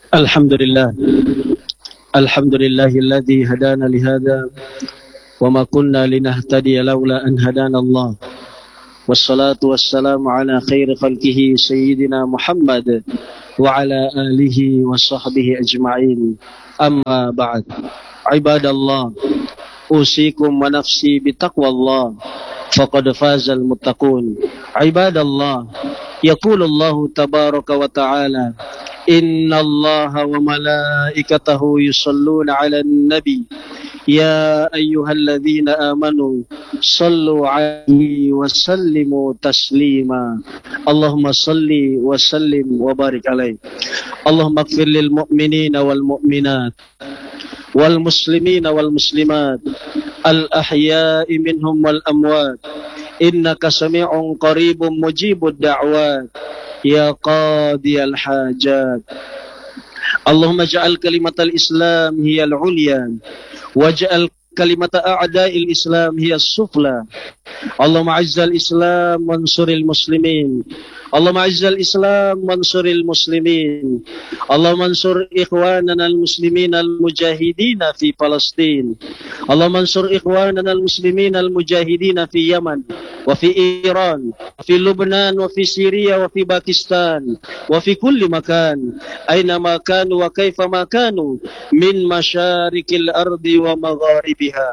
الحمد لله. الحمد لله الذي هدانا لهذا وما كنا لنهتدي لولا أن هدانا الله، والصلاة والسلام على خير خلقه سيدنا محمد وعلى آله وصحبه أجمعين. أما بعد، عباد الله، أوصيكم ونفسي بتقوى الله فقد فاز المتقون. عباد الله، يقول الله تبارك وتعالى: إن الله وملائكته يصلون على النبي يا أيها الذين آمنوا صلوا عليه وسلموا تسليما. اللهم صل وسلم وبارك عليه. اللهم اغفر للمؤمنين والمؤمنات والمسلمين والمسلمات الأحياء منهم والأموات، إنك سميع قريب مجيب الدعوات يا قاضي الحاجات. اللهم اجعل كلمة الإسلام هي العليا، واجعل كلمة أعداء الإسلام هي السفلى. اللهم أعز الإسلام وانصر المسلمين. اللهم أعز الإسلام وانصر المسلمين. اللهم انصر إخواننا المسلمين المجاهدين في فلسطين. اللهم انصر إخواننا المسلمين المجاهدين في يمن وفي إيران وفي لبنان وفي سوريا وفي باكستان وفي كل مكان، أينما كانوا وكيفما كانوا من مشارق الأرض ومغاربها.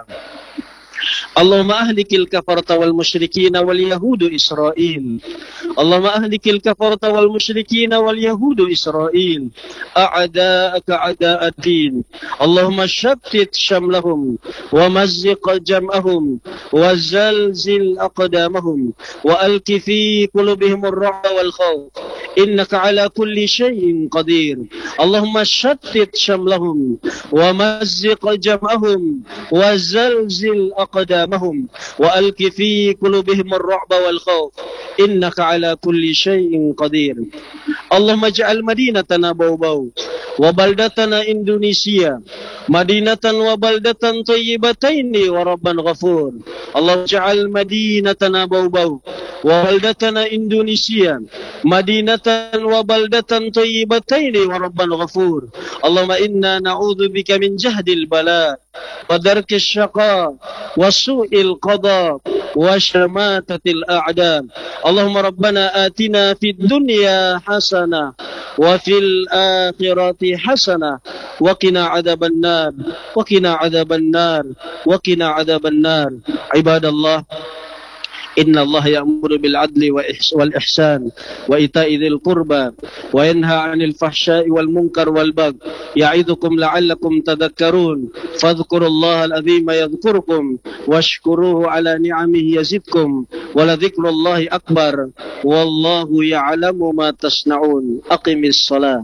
اللهم أهلك الكفرة والمشركين واليهود إسرائيل. اللهم أهلك الكفرة والمشركين واليهود إسرائيل، أعداءك أعداء الدين. اللهم شتت شملهم ومزق جمعهم وزلزل أقدامهم وألق في قلوبهم الرعب والخوف، إنك على كل شيء قدير. اللهم شتت شملهم ومزق جمعهم وزلزل أقدامهم وألق في قلوبهم الرعب والخوف، إنك على كل شيء قدير. اللهم اجعل مدينتنا بوبو وبلدتنا إندونيسيا مدينة وبلدة طيبتين وربا غفور. اللهم اجعل مدينتنا بوبو وبلدتنا إندونيسيا مدينة وبلدة طيبتين وربا غفور. اللهم إنا نعوذ بك من جهد البلاء ودرك الشقاء وسوء القضاء وشماتة الأعداء. اللهم ربنا آتنا في الدنيا حسنة وفي الآخرة حسنة وقنا عذاب النار وقنا عذاب النار وقنا عذاب النار. عباد الله، إن الله يأمر بالعدل والإحسان وإيتاء ذي القربى وينهى عن الفحشاء والمنكر والبغي يعظكم لعلكم تذكرون. فاذكروا الله العظيم يذكركم واشكروه على نعمه يزدكم ولذكر الله أكبر والله يعلم ما تصنعون. أقم الصلاة.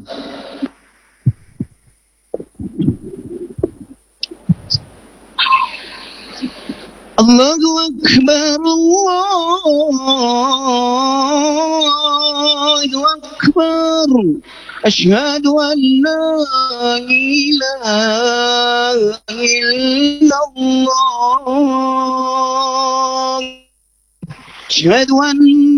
الله أكبر الله أكبر، أشهد أن لا إله إلا الله، أشهد أن